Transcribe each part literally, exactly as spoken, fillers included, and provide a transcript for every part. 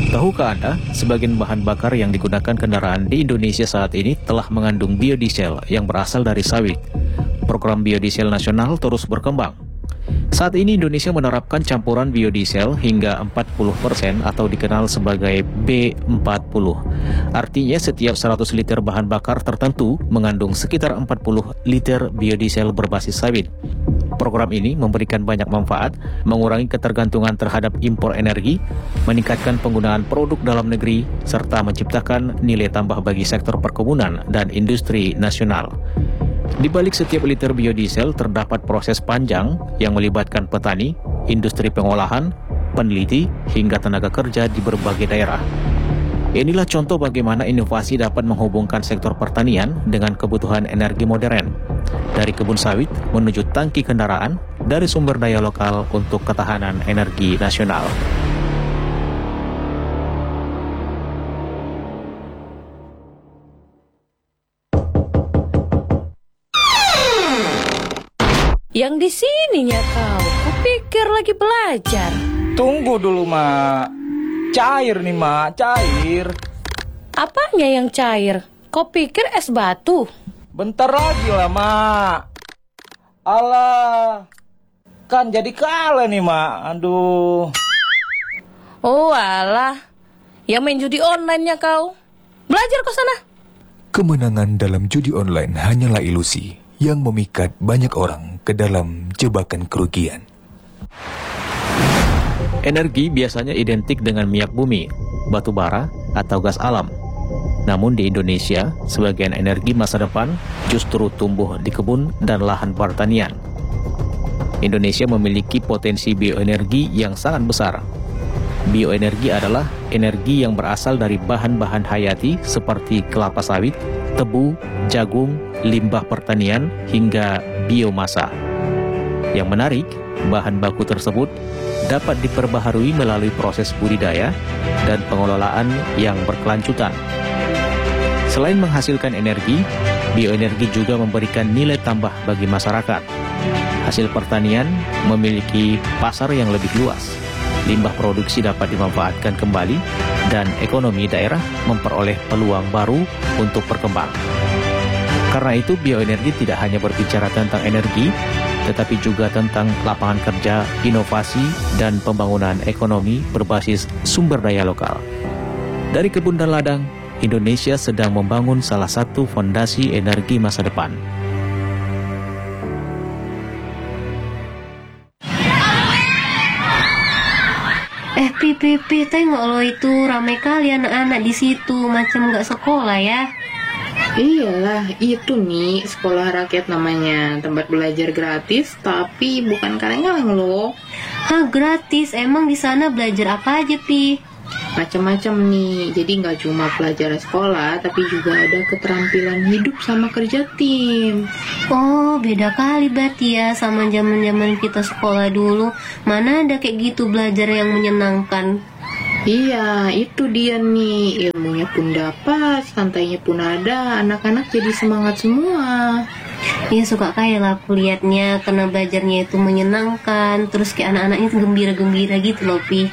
Tahukah Anda, sebagian bahan bakar yang digunakan kendaraan di Indonesia saat ini telah mengandung biodiesel yang berasal dari sawit. Program biodiesel nasional terus berkembang. Saat ini Indonesia menerapkan campuran biodiesel hingga empat puluh persen atau dikenal sebagai B empat puluh. Artinya setiap seratus liter bahan bakar tertentu mengandung sekitar empat puluh liter biodiesel berbasis sawit. Program ini memberikan banyak manfaat, mengurangi ketergantungan terhadap impor energi, meningkatkan penggunaan produk dalam negeri, serta menciptakan nilai tambah bagi sektor perkebunan dan industri nasional. Di balik setiap liter biodiesel terdapat proses panjang yang melibatkan petani, industri pengolahan, peneliti, hingga tenaga kerja di berbagai daerah. Inilah contoh bagaimana inovasi dapat menghubungkan sektor pertanian dengan kebutuhan energi modern. Dari kebun sawit menuju tangki kendaraan, dari sumber daya lokal untuk ketahanan energi nasional. Yang di sininya kau, kupikir lagi belajar. Tunggu dulu, Mak. Cair nih, Mak, cair. Apanya yang cair? Kau pikir es batu? Bentar lagi lah, Mak. Alah, kan jadi kalah nih, Mak. Aduh. Oh alah, yang main judi online-nya kau. Belajar ke sana. Kemenangan dalam judi online hanyalah ilusi yang memikat banyak orang ke dalam jebakan kerugian. Energi biasanya identik dengan minyak bumi, batu bara, atau gas alam. Namun di Indonesia, sebagian energi masa depan justru tumbuh di kebun dan lahan pertanian. Indonesia memiliki potensi bioenergi yang sangat besar. Bioenergi adalah energi yang berasal dari bahan-bahan hayati seperti kelapa sawit, tebu, jagung, limbah pertanian, hingga biomasa. Yang menarik, bahan baku tersebut dapat diperbaharui melalui proses budidaya dan pengelolaan yang berkelanjutan. Selain menghasilkan energi, bioenergi juga memberikan nilai tambah bagi masyarakat. Hasil pertanian memiliki pasar yang lebih luas. Limbah produksi dapat dimanfaatkan kembali dan ekonomi daerah memperoleh peluang baru untuk berkembang. Karena itu, bioenergi tidak hanya berbicara tentang energi, tetapi juga tentang lapangan kerja, inovasi, dan pembangunan ekonomi berbasis sumber daya lokal. Dari kebun dan ladang, Indonesia sedang membangun salah satu fondasi energi masa depan. Eh, Pi, Pi, Pi, tengok lo itu ramai kali anak-anak di situ, macam nggak sekolah ya. Iyalah, itu nih sekolah rakyat namanya, tempat belajar gratis, tapi bukan kaleng-kaleng loh. Hah, gratis? Emang di sana belajar apa aja, Pi? Macam-macam nih, jadi nggak cuma pelajaran sekolah, tapi juga ada keterampilan hidup sama kerja tim. Oh, beda kali berarti ya sama zaman-zaman kita sekolah dulu. Mana ada kayak gitu belajar yang menyenangkan. Iya, itu dia nih, ilmunya pun dapat, santainya pun ada, anak-anak jadi semangat semua. Iya, suka kayak lah aku liatnya, karena belajarnya itu menyenangkan, terus kayak anak-anaknya gembira-gembira gitu loh, Pi.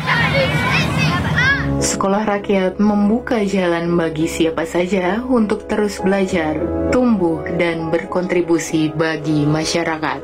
Sekolah rakyat membuka jalan bagi siapa saja untuk terus belajar, tumbuh, dan berkontribusi bagi masyarakat.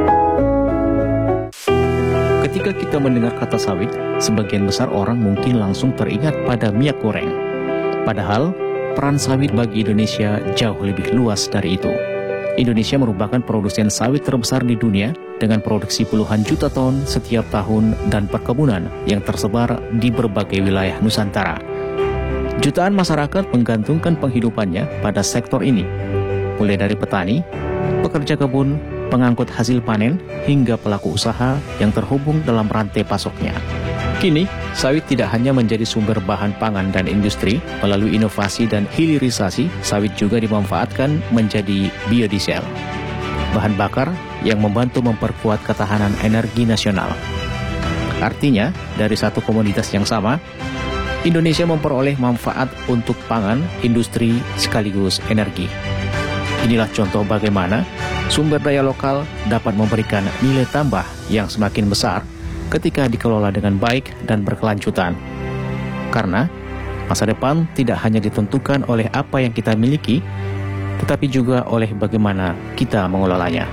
Ketika kita mendengar kata sawit, sebagian besar orang mungkin langsung teringat pada minyak goreng. Padahal, peran sawit bagi Indonesia jauh lebih luas dari itu. Indonesia merupakan produsen sawit terbesar di dunia dengan produksi puluhan juta ton setiap tahun dan perkebunan yang tersebar di berbagai wilayah Nusantara. Jutaan masyarakat menggantungkan penghidupannya pada sektor ini, mulai dari petani, pekerja kebun, pengangkut hasil panen, hingga pelaku usaha yang terhubung dalam rantai pasoknya. Kini, sawit tidak hanya menjadi sumber bahan pangan dan industri, melalui inovasi dan hilirisasi, sawit juga dimanfaatkan menjadi biodiesel, bahan bakar yang membantu memperkuat ketahanan energi nasional. Artinya, dari satu komoditas yang sama, Indonesia memperoleh manfaat untuk pangan, industri, sekaligus energi. Inilah contoh bagaimana sumber daya lokal dapat memberikan nilai tambah yang semakin besar ketika dikelola dengan baik dan berkelanjutan. Karena masa depan tidak hanya ditentukan oleh apa yang kita miliki, tetapi juga oleh bagaimana kita mengelolanya.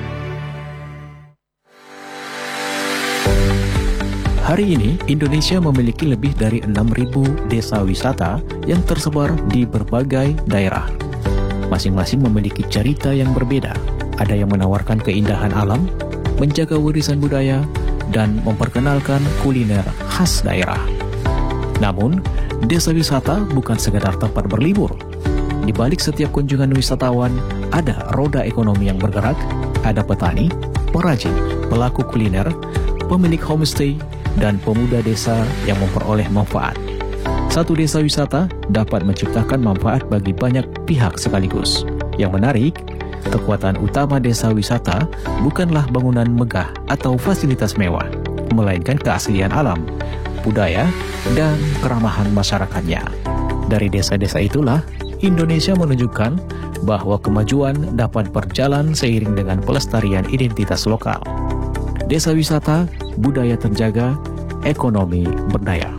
Hari ini, Indonesia memiliki lebih dari enam ribu desa wisata yang tersebar di berbagai daerah. Masing-masing memiliki cerita yang berbeda. Ada yang menawarkan keindahan alam, menjaga warisan budaya, dan memperkenalkan kuliner khas daerah. Namun, desa wisata bukan sekedar tempat berlibur. Di balik setiap kunjungan wisatawan, ada roda ekonomi yang bergerak, ada petani, perajin, pelaku kuliner, pemilik homestay, dan pemuda desa yang memperoleh manfaat. Satu desa wisata dapat menciptakan manfaat bagi banyak pihak sekaligus. Yang menarik, kekuatan utama desa wisata bukanlah bangunan megah atau fasilitas mewah, melainkan keaslian alam, budaya, dan keramahan masyarakatnya. Dari desa-desa itulah, Indonesia menunjukkan bahwa kemajuan dapat berjalan seiring dengan pelestarian identitas lokal. Desa wisata, budaya terjaga, ekonomi berdaya.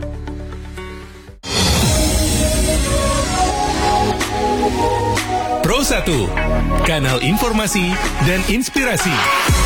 Pro satu, kanal informasi dan inspirasi.